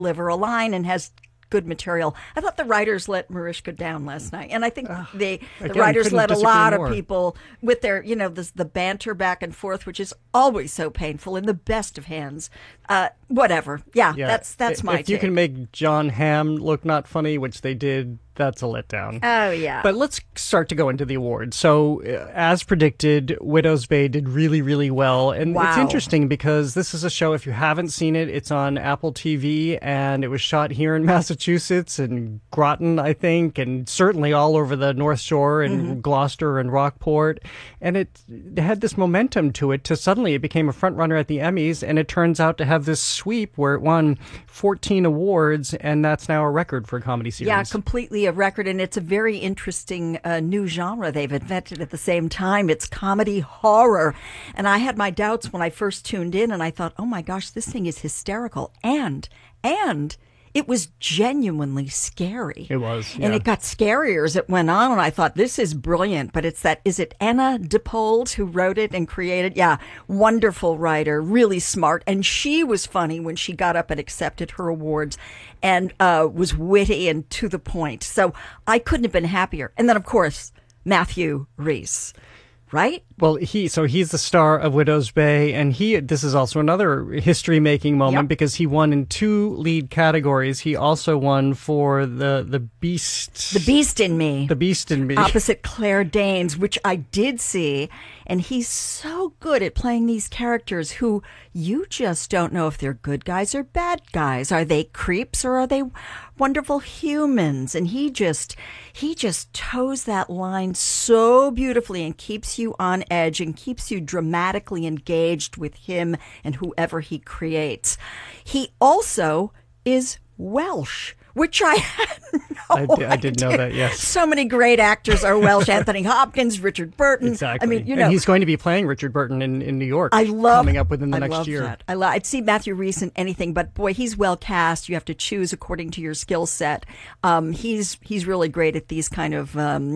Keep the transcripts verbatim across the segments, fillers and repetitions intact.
deliver a line and has good material. I thought the writers let Mariska down last night, and I think uh, they the again, writers let a lot more. of people with their, you know, this, the banter back and forth, which is always so painful in the best of hands. Uh, whatever, yeah, yeah, that's that's my. If you take. can make John Hamm look not funny, which they did, that's a letdown. Oh, yeah. But let's start to go into the awards. So, uh, as predicted, Widow's Bay did really, really well. And wow. It's interesting because this is a show, if you haven't seen it, it's on Apple T V, and it was shot here in Massachusetts and Groton, I think, and certainly all over the North Shore and mm-hmm. Gloucester and Rockport. And it, it had this momentum to it to suddenly it became a front runner at the Emmys, and it turns out to have this sweep where it won fourteen awards, and that's now a record for a comedy series. Yeah, completely a record, and it's a very interesting uh, new genre they've invented at the same time. It's comedy horror, and I had my doubts when I first tuned in, and I thought, oh my gosh, this thing is hysterical, and and it was genuinely scary. It was, yeah. And it got scarier as it went on, and I thought, this is brilliant. But it's that, is it Anna Dippold who wrote it and created? Yeah, wonderful writer, really smart. And she was funny when she got up and accepted her awards and uh, was witty and to the point. So I couldn't have been happier. And then, of course, Matthew Rhys. Right? Well, he so he's the star of Widow's Bay, and he this is also another history-making moment yep. because he won in two lead categories. He also won for the the Beast, the Beast in Me, the Beast in Me, opposite Claire Danes, which I did see, and he's so good at playing these characters who you just don't know if they're good guys or bad guys. Are they creeps or are they wonderful humans? And he just he just toes that line so beautifully and keeps you on edge and keeps you dramatically engaged with him and whoever he creates. He also is Welsh, which I had no I did, I did idea. know that, yes. So many great actors are Welsh. Anthony Hopkins, Richard Burton. Exactly. I mean, you know. And he's going to be playing Richard Burton in, in New York I love, coming up within the I next love year. That. I love, I'd see Matthew Rhys in anything, but boy, he's well cast. You have to choose according to your skill set. Um, he's he's really great at these kind of um,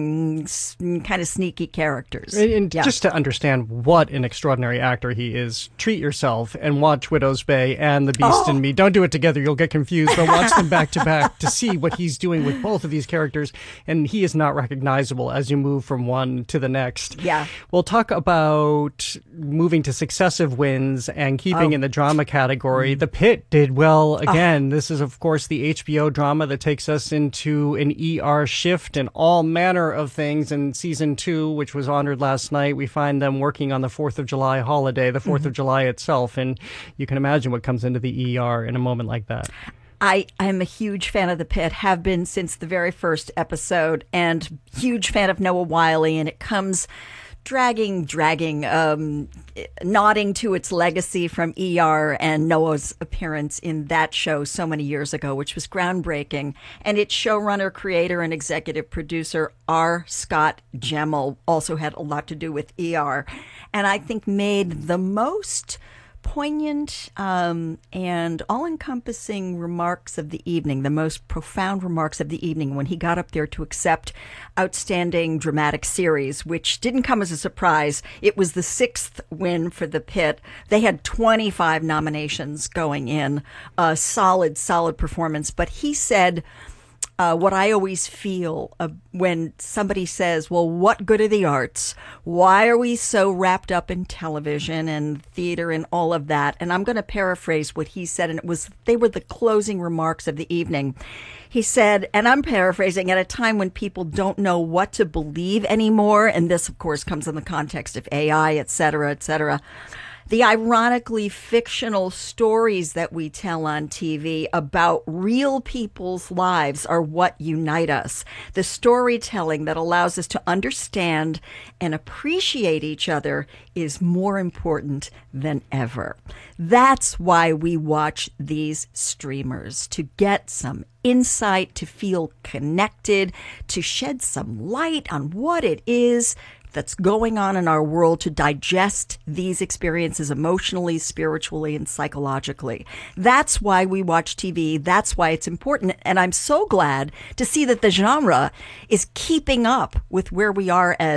mm, kind of sneaky characters. And, and yeah. just to understand what an extraordinary actor he is, treat yourself and watch Widow's Bay and The Beast oh. in Me. Don't do it together. You'll get confused, but watch them back to back to see what he's doing with both of these characters, and he is not recognizable as you move from one to the next. Yeah. We'll talk about moving to successive wins and keeping oh. in the drama category. The Pit did well again. Oh. This is, of course, the H B O drama that takes us into an E R shift and all manner of things. In season two, which was honored last night, we find them working on the fourth of July holiday, the fourth mm-hmm. of July itself, and you can imagine what comes into the E R in a moment like that. I am a huge fan of The Pit, have been since the very first episode, and huge fan of Noah Wyle, and it comes dragging, dragging, um, nodding to its legacy from E R and Noah's appearance in that show so many years ago, which was groundbreaking. And its showrunner, creator, and executive producer, R. Scott Gemmell, also had a lot to do with E R, and I think made the most poignant um, and all-encompassing remarks of the evening, the most profound remarks of the evening when he got up there to accept Outstanding Dramatic Series, which didn't come as a surprise. It was the sixth win for The Pit. They had twenty-five nominations going in, a solid, solid performance. But he said, Uh, what I always feel uh, when somebody says, well, what good are the arts? Why are we so wrapped up in television and theater and all of that? And I'm going to paraphrase what he said, and it was, they were the closing remarks of the evening. He said, and I'm paraphrasing, at a time when people don't know what to believe anymore, and this, of course, comes in the context of A I, et cetera, et cetera, the ironically fictional stories that we tell on T V about real people's lives are what unite us. The storytelling that allows us to understand and appreciate each other is more important than ever. That's why we watch these streamers, to get some insight, to feel connected, to shed some light on what it is that's going on in our world, to digest these experiences emotionally, spiritually, and psychologically. That's why we watch T V. That's why it's important. And I'm so glad to see that the genre is keeping up with where we are as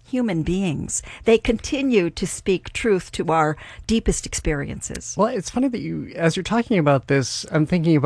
human beings. They continue to speak truth to our deepest experiences. Well, it's funny that you, as you're talking about this, I'm thinking about